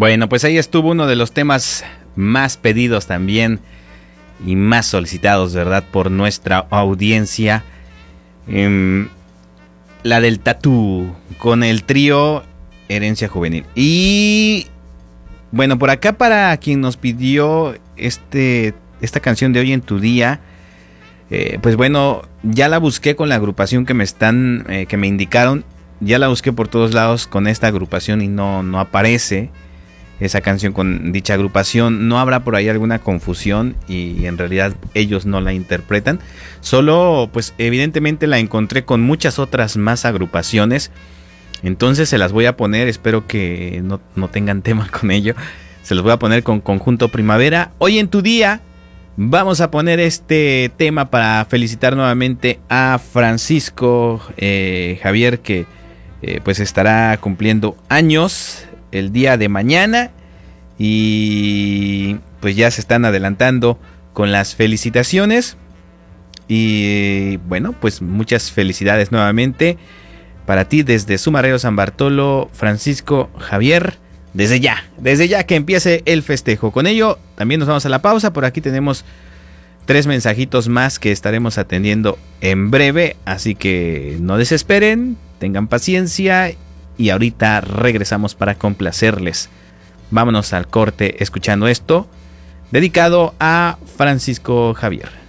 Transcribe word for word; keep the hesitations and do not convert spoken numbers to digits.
Bueno, pues ahí estuvo uno de los temas más pedidos también y más solicitados, ¿verdad? Por nuestra audiencia. Eh, la del Tatú con el trío Herencia Juvenil. Y bueno, por acá para quien nos pidió este, esta canción de Hoy en tu Día, eh, pues bueno, ya la busqué con la agrupación que me están, eh, que me indicaron. Ya la busqué por todos lados con esta agrupación y no, no aparece esa canción con dicha agrupación. No habrá por ahí alguna confusión y en realidad ellos no la interpretan. Solo pues evidentemente la encontré con muchas otras más agrupaciones. Entonces se las voy a poner, espero que no, no tengan tema con ello. Se los voy a poner con Conjunto Primavera. Hoy en tu Día vamos a poner este tema para felicitar nuevamente a Francisco eh, Javier, que eh, pues estará cumpliendo años el día de mañana y pues ya se están adelantando con las felicitaciones y bueno, pues muchas felicidades nuevamente para ti desde Zumarrero San Bartolo, Francisco Javier, desde ya, desde ya que empiece el festejo. Con ello también nos vamos a la pausa. Por aquí tenemos tres mensajitos más que estaremos atendiendo en breve, así que no desesperen, tengan paciencia. Y ahorita regresamos para complacerles. Vámonos al corte escuchando esto, dedicado a Francisco Javier.